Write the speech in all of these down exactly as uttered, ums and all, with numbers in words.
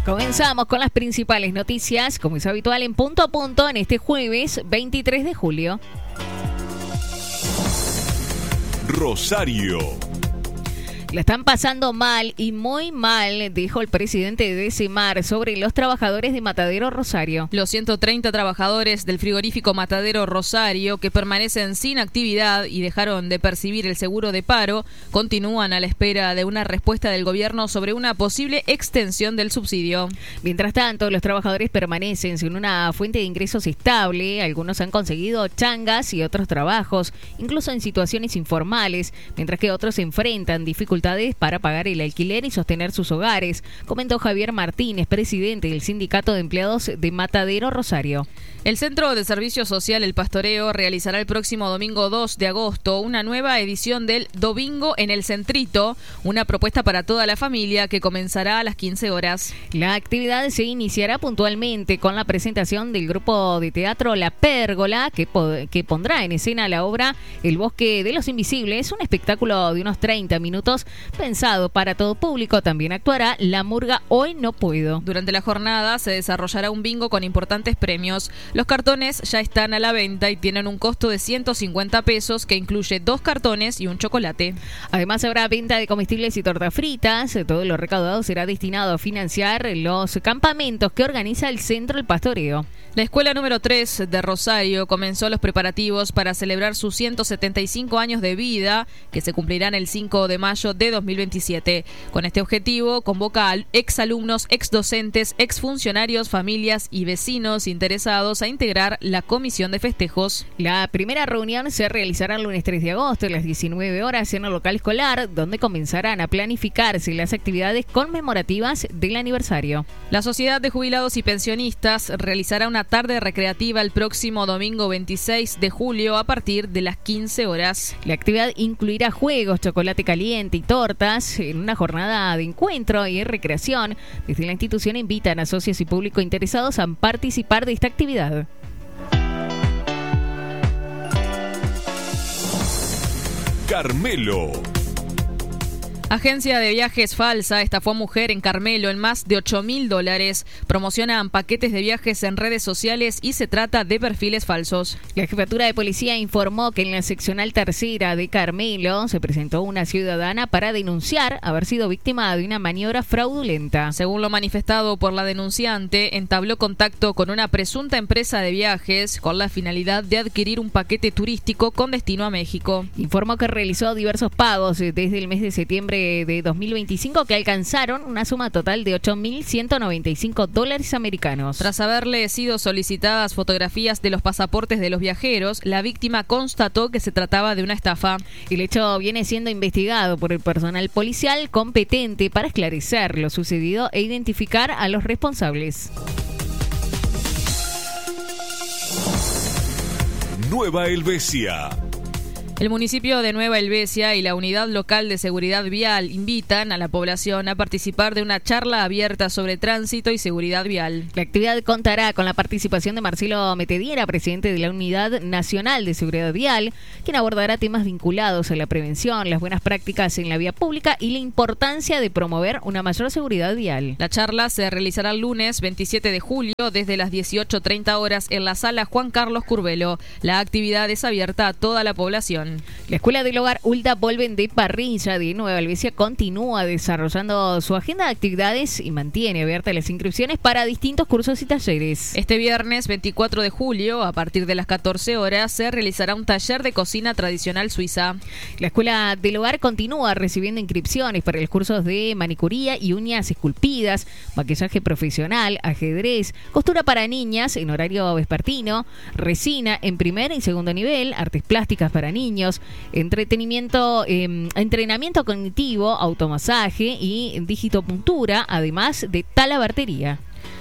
Comenzamos con las principales noticias, como es habitual en Punto a Punto, en este jueves veintitrés de julio. Rosario. La están pasando mal y muy mal, dijo el presidente de CEMAR sobre los trabajadores de Matadero Rosario. Los ciento treinta trabajadores del frigorífico Matadero Rosario, que permanecen sin actividad y dejaron de percibir el seguro de paro, continúan a la espera de una respuesta del gobierno sobre una posible extensión del subsidio. Mientras tanto, los trabajadores permanecen sin una fuente de ingresos estable. Algunos han conseguido changas y otros trabajos, incluso en situaciones informales, mientras que otros se enfrentan dificultades para pagar el alquiler y sostener sus hogares, comentó Javier Martínez, presidente del Sindicato de Empleados de Matadero Rosario. El Centro de Servicio Social El Pastoreo realizará el próximo domingo dos de agosto una nueva edición del Domingo en el Centrito, una propuesta para toda la familia que comenzará a las quince horas. La actividad se iniciará puntualmente con la presentación del grupo de teatro La Pérgola, que, que pondrá en escena la obra El Bosque de los Invisibles, un espectáculo de unos treinta minutos pensado para todo público. También actuará La Murga Hoy No Puedo. Durante la jornada se desarrollará un bingo con importantes premios. Los cartones ya están a la venta y tienen un costo de ciento cincuenta pesos que incluye dos cartones y un chocolate. Además habrá venta de comestibles y tortas fritas. Todo lo recaudado será destinado a financiar los campamentos que organiza el Centro El Pastoreo. La escuela número tres de Rosario comenzó los preparativos para celebrar sus ciento setenta y cinco años de vida, que se cumplirán el cinco de mayo de dos mil veintisiete. Con este objetivo, convoca a exalumnos, exdocentes, exfuncionarios, familias y vecinos interesados a integrar la comisión de festejos. La primera reunión se realizará el lunes tres de agosto a las diecinueve horas en el local escolar, donde comenzarán a planificarse las actividades conmemorativas del aniversario. La Sociedad de Jubilados y Pensionistas realizará una tarde recreativa el próximo domingo veintiséis de julio a partir de las quince horas. La actividad incluirá juegos, chocolate caliente y tortas en una jornada de encuentro y recreación. Desde la institución invitan a socios y público interesados a participar de esta actividad. Carmelo. Agencia de viajes falsa estafó a mujer en Carmelo en más de ocho mil dólares. Promocionan paquetes de viajes en redes sociales y se trata de perfiles falsos. La jefatura de policía informó que en la seccional tercera de Carmelo se presentó una ciudadana para denunciar haber sido víctima de una maniobra fraudulenta. Según lo manifestado por la denunciante, entabló contacto con una presunta empresa de viajes con la finalidad de adquirir un paquete turístico con destino a México. Informó que realizó diversos pagos desde el mes de septiembre de dos mil veinticinco que alcanzaron una suma total de ocho mil ciento noventa y cinco dólares americanos. Tras haberle sido solicitadas fotografías de los pasaportes de los viajeros, la víctima constató que se trataba de una estafa. El hecho viene siendo investigado por el personal policial competente para esclarecer lo sucedido e identificar a los responsables. Nueva Helvecia. El municipio de Nueva Helvecia y la Unidad Local de Seguridad Vial invitan a la población a participar de una charla abierta sobre tránsito y seguridad vial. La actividad contará con la participación de Marcelo Metediera, presidente de la Unidad Nacional de Seguridad Vial, quien abordará temas vinculados a la prevención, las buenas prácticas en la vía pública y la importancia de promover una mayor seguridad vial. La charla se realizará el lunes veintisiete de julio desde las dieciocho treinta horas en la sala Juan Carlos Curvelo. La actividad es abierta a toda la población. La Escuela del Hogar Ulda Volven de Parrilla de Nueva Helvecia continúa desarrollando su agenda de actividades y mantiene abiertas las inscripciones para distintos cursos y talleres. Este viernes veinticuatro de julio, a partir de las catorce horas, se realizará un taller de cocina tradicional suiza. La Escuela del Hogar continúa recibiendo inscripciones para los cursos de manicuría y uñas esculpidas, maquillaje profesional, ajedrez, costura para niñas en horario vespertino, resina en primer y segundo nivel, artes plásticas para niños, entretenimiento, eh, entrenamiento cognitivo, automasaje y digitopuntura, además de talabartería.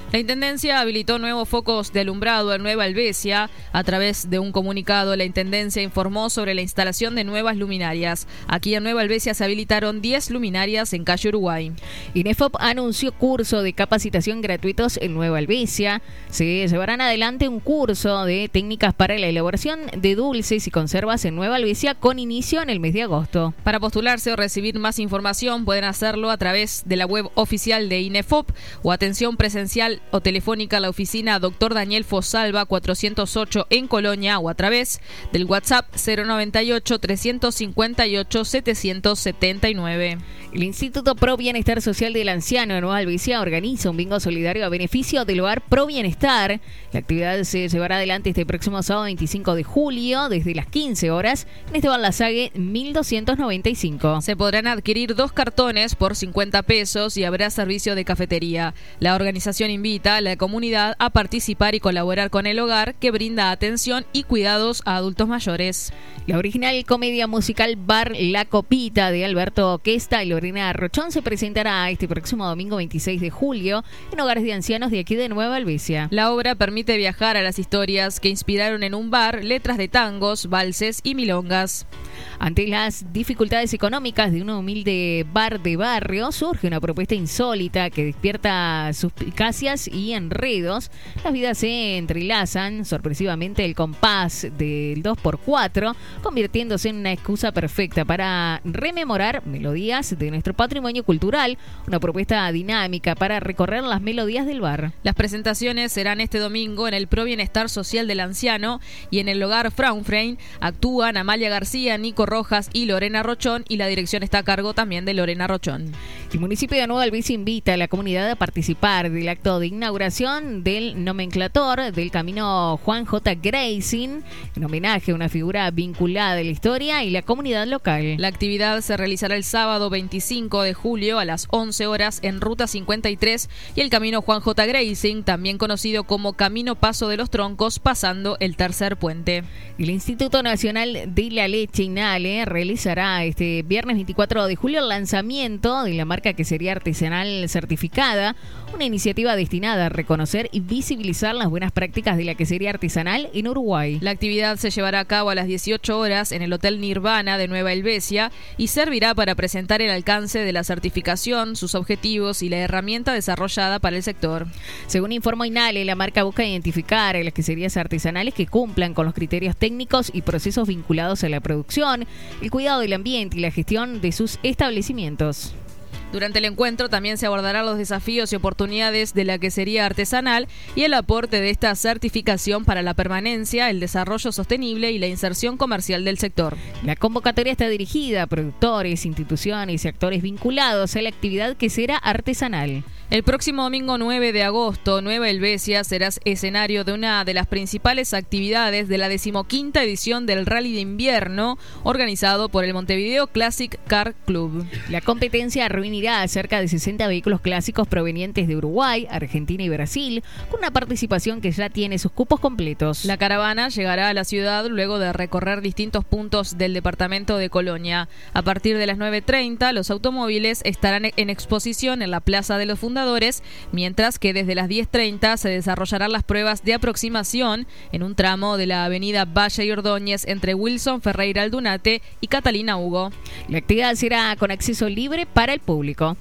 La Intendencia habilitó nuevos focos de alumbrado en Nueva Helvecia. A través de un comunicado, la Intendencia informó sobre la instalación de nuevas luminarias. Aquí en Nueva Helvecia se habilitaron diez luminarias en calle Uruguay. INEFOP anunció curso de capacitación gratuitos en Nueva Helvecia. Se llevarán adelante un curso de técnicas para la elaboración de dulces y conservas en Nueva Helvecia con inicio en el mes de agosto. Para postularse o recibir más información pueden hacerlo a través de la web oficial de INEFOP o atención presencial o telefónica a la oficina Doctor Daniel Fosalva cuatrocientos ocho en Colonia o a través del WhatsApp cero noventa y ocho, trescientos cincuenta y ocho, setecientos setenta y nueve. El Instituto Pro Bienestar Social del Anciano de Nueva Helvecia organiza un bingo solidario a beneficio del hogar Pro Bienestar. La actividad se llevará adelante este próximo sábado veinticinco de julio desde las quince horas en Esteban Lasague mil doscientos noventa y cinco. Se podrán adquirir dos cartones por cincuenta pesos y habrá servicio de cafetería. La organización invita a la comunidad a participar y colaborar con el hogar que brinda atención y cuidados a adultos mayores. La original comedia musical Bar La Copita de Alberto Questa y Lorena Rochón se presentará este próximo domingo veintiséis de julio en hogares de ancianos de aquí de Nueva Helvecia. La obra permite viajar a las historias que inspiraron en un bar letras de tangos, valses y milongas. Ante las dificultades económicas de un humilde bar de barrio, surge una propuesta insólita que despierta suspicacias y enredos. Las vidas se entrelazan, sorpresivamente el compás del dos por cuatro, convirtiéndose en una excusa perfecta para rememorar melodías de nuestro patrimonio cultural, una propuesta dinámica para recorrer las melodías del bar. Las presentaciones serán este domingo en el Pro Bienestar Social del Anciano y en el hogar Fraunfrein. Actúan Amalia García, Nico Rojas y Lorena Rochón, y la dirección está a cargo también de Lorena Rochón. El municipio de Nueva Helvecia invita a la comunidad a participar del acto de inauguración del nomenclator del camino Juan J. Gracing, en homenaje a una figura vinculada a la historia y la comunidad local. La actividad se realizará el sábado veinticinco de julio a las once horas en Ruta cincuenta y tres y el camino Juan J. Gracing, también conocido como Camino Paso de los Troncos, pasando el tercer puente. El Instituto Nacional de la Leche INALE realizará este viernes veinticuatro de julio el lanzamiento de la marca Quesería Artesanal Certificada, una iniciativa destinada a reconocer y visibilizar las buenas prácticas de la quesería artesanal en Uruguay. La actividad se llevará a cabo a las dieciocho horas en el Hotel Nirvana de Nueva Helvecia y servirá para presentar el alcance de la certificación, sus objetivos y la herramienta desarrollada para el sector. Según informó INALE, la marca busca identificar a las queserías artesanales que cumplan con los criterios técnicos y procesos vinculados a la producción, el cuidado del ambiente y la gestión de sus establecimientos. Durante el encuentro también se abordarán los desafíos y oportunidades de la quesería artesanal y el aporte de esta certificación para la permanencia, el desarrollo sostenible y la inserción comercial del sector. La convocatoria está dirigida a productores, instituciones y actores vinculados a la actividad quesera artesanal. El próximo domingo nueve de agosto, Nueva Helvecia será escenario de una de las principales actividades de la decimoquinta edición del Rally de Invierno, organizado por el Montevideo Classic Car Club. La competencia reunirá a cerca de sesenta vehículos clásicos provenientes de Uruguay, Argentina y Brasil, con una participación que ya tiene sus cupos completos. La caravana llegará a la ciudad luego de recorrer distintos puntos del departamento de Colonia. A partir de las nueve treinta, los automóviles estarán en exposición en la Plaza de los Fundadores, mientras que desde las diez treinta se desarrollarán las pruebas de aproximación en un tramo de la avenida Valle y Ordóñez entre Wilson Ferreira Aldunate y Catalina Hugo. La actividad será con acceso libre para el público.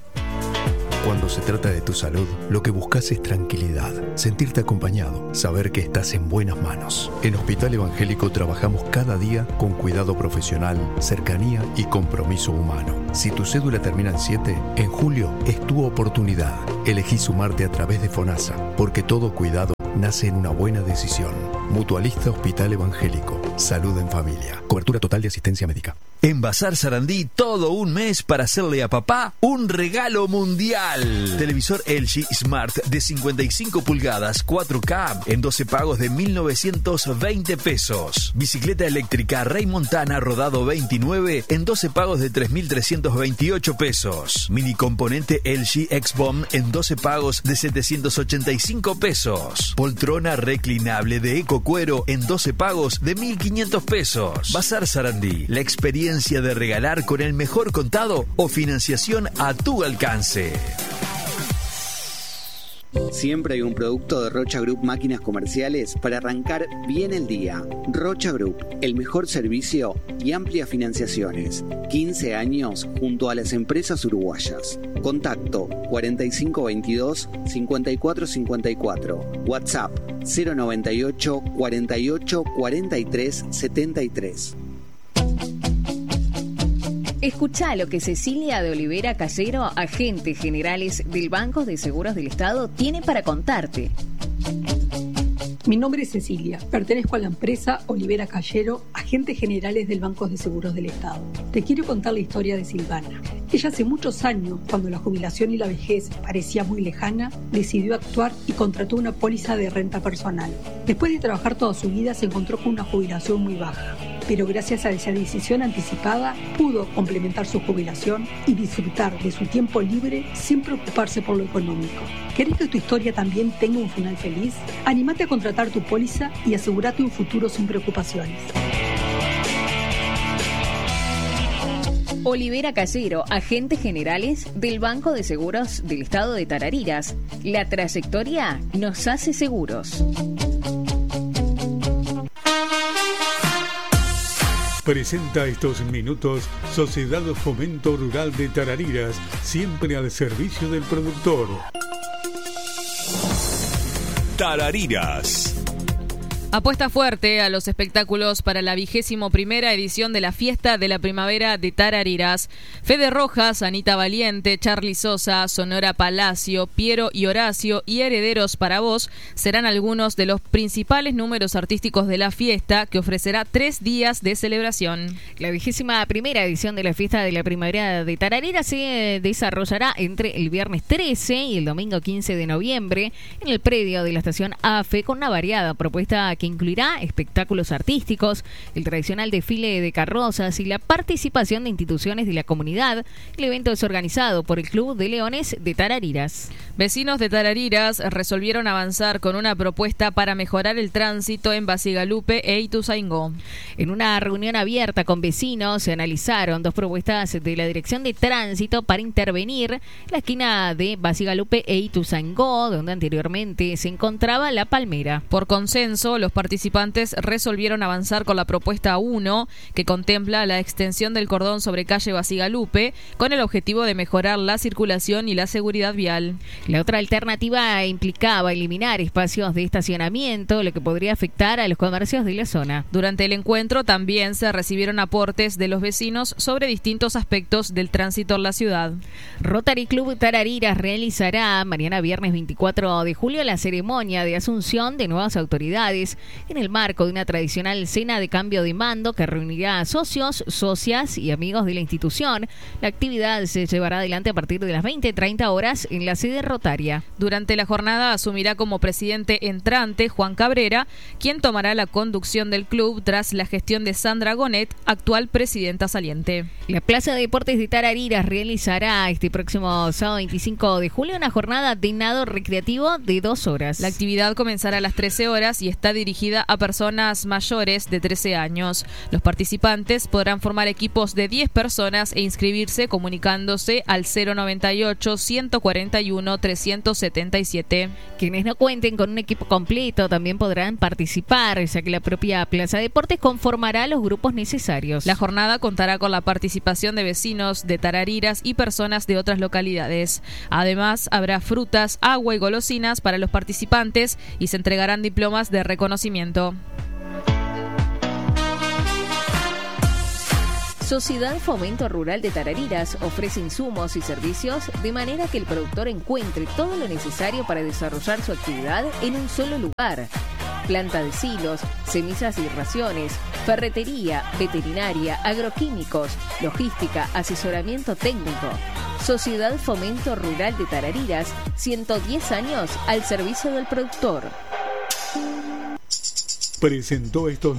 Cuando se trata de tu salud, lo que buscas es tranquilidad, sentirte acompañado, saber que estás en buenas manos. En Hospital Evangélico trabajamos cada día con cuidado profesional, cercanía y compromiso humano. Si tu cédula termina en siete, en julio es tu oportunidad. Elegí sumarte a través de FONASA, porque todo cuidado nace en una buena decisión. Mutualista Hospital Evangélico. Salud en familia. Cobertura total de asistencia médica. En Bazar Sarandí, todo un mes para hacerle a papá un regalo mundial. Televisor L G Smart de cincuenta y cinco pulgadas cuatro K en doce pagos de mil novecientos veinte pesos. Bicicleta eléctrica Rey Montana rodado veintinueve en doce pagos de tres mil trescientos veintiocho pesos. Mini componente L G X-Bomb en doce pagos de setecientos ochenta y cinco pesos. Poltrona reclinable de Eco Cuero en doce pagos de mil quinientos pesos. Bazar Sarandí, la experiencia de regalar con el mejor contado o financiación a tu alcance. Siempre hay un producto de Rocha Group Máquinas Comerciales para arrancar bien el día. Rocha Group, el mejor servicio y amplias financiaciones. quince años junto a las empresas uruguayas. Contacto cuarenta y cinco veintidós cincuenta y cuatro cincuenta y cuatro. WhatsApp cero noventa y ocho cuarenta y ocho cuarenta y tres setenta y tres. Escuchá lo que Cecilia de Olivera Callero, agentes generales del Banco de Seguros del Estado, tiene para contarte. Mi nombre es Cecilia, pertenezco a la empresa Olivera Callero, agentes generales del Banco de Seguros del Estado. Te quiero contar la historia de Silvana. Ella hace muchos años, cuando la jubilación y la vejez parecía muy lejana, decidió actuar y contrató una póliza de renta personal. Después de trabajar toda su vida, se encontró con una jubilación muy baja. Pero gracias a esa decisión anticipada, pudo complementar su jubilación y disfrutar de su tiempo libre sin preocuparse por lo económico. ¿Querés que tu historia también tenga un final feliz? Anímate a contratar tu póliza y asegúrate un futuro sin preocupaciones. Olivera Callero, agentes generales del Banco de Seguros del Estado de Tarariras. La trayectoria nos hace seguros. Presenta estos minutos Sociedad Fomento Rural de Tarariras, siempre al servicio del productor. Tarariras. Apuesta fuerte a los espectáculos para la vigésimo primera edición de la Fiesta de la Primavera de Tarariras. Fede Rojas, Anita Valiente, Charly Sosa, Sonora Palacio, Piero y Horacio y Herederos para Vos serán algunos de los principales números artísticos de la fiesta, que ofrecerá tres días de celebración. La vigésima primera edición de la Fiesta de la Primavera de Tarariras se desarrollará entre el viernes trece y el domingo quince de noviembre en el predio de la estación A F E, con una variada propuesta que incluirá espectáculos artísticos, el tradicional desfile de carrozas y la participación de instituciones de la comunidad. El evento es organizado por el Club de Leones de Tarariras. Vecinos de Tarariras resolvieron avanzar con una propuesta para mejorar el tránsito en Basigalupe e Ituzaingó. En una reunión abierta con vecinos se analizaron dos propuestas de la Dirección de Tránsito para intervenir la esquina de Basigalupe e Ituzaingó, donde anteriormente se encontraba La Palmera. Por consenso, los participantes resolvieron avanzar con la propuesta uno, que contempla la extensión del cordón sobre calle Basigalupe, con el objetivo de mejorar la circulación y la seguridad vial. La otra alternativa implicaba eliminar espacios de estacionamiento, lo que podría afectar a los comercios de la zona. Durante el encuentro también se recibieron aportes de los vecinos sobre distintos aspectos del tránsito en la ciudad. Rotary Club Tarariras realizará mañana viernes veinticuatro de julio la ceremonia de asunción de nuevas autoridades en el marco de una tradicional cena de cambio de mando que reunirá a socios, socias y amigos de la institución. La actividad se llevará adelante a partir de las veinte treinta horas en la sede rotaria. Durante la jornada asumirá como presidente entrante Juan Cabrera, quien tomará la conducción del club tras la gestión de Sandra Gonet, actual presidenta saliente. La Plaza de Deportes de Tarariras realizará este próximo sábado veinticinco de julio una jornada de nado recreativo de dos horas. La actividad comenzará a las trece horas y está dirigida a personas mayores de trece años. Los participantes podrán formar equipos de diez personas e inscribirse comunicándose al cero noventa y ocho ciento cuarenta y uno trescientos setenta y siete. Quienes no cuenten con un equipo completo también podrán participar, ya que la propia Plaza de Deportes conformará los grupos necesarios. La jornada contará con la participación de vecinos de Tarariras y personas de otras localidades. Además, habrá frutas, agua y golosinas para los participantes y se entregarán diplomas de reconocimiento. Sociedad Fomento Rural de Tarariras ofrece insumos y servicios de manera que el productor encuentre todo lo necesario para desarrollar su actividad en un solo lugar. Planta de silos, semillas y raciones, ferretería, veterinaria, agroquímicos, logística, asesoramiento técnico. Sociedad Fomento Rural de Tarariras, ciento diez años al servicio del productor. Presentó estos